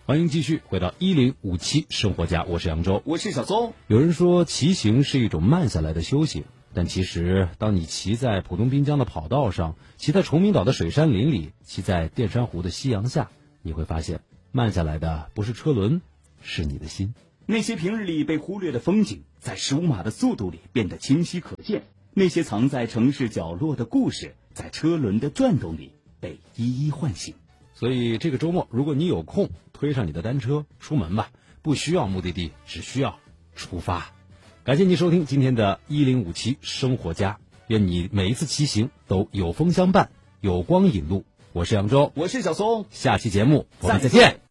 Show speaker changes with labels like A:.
A: 欢迎继续回到1057生活家，我是扬州，
B: 我是小松。
A: 有人说骑行是一种慢下来的修行，但其实当你骑在浦东滨江的跑道上，骑在崇明岛的水杉林里，骑在淀山湖的夕阳下，你会发现慢下来的不是车轮，是你的心。
B: 那些平日里被忽略的风景，在15码的速度里变得清晰可见，那些藏在城市角落的故事，在车轮的转动里被一一唤醒。
A: 所以这个周末，如果你有空，推上你的单车出门吧，不需要目的地，只需要出发。感谢你收听今天的1057生活家，愿你每一次骑行都有风相伴，有光引路。我是扬州，
B: 我是小松，
A: 下期节目我们再见。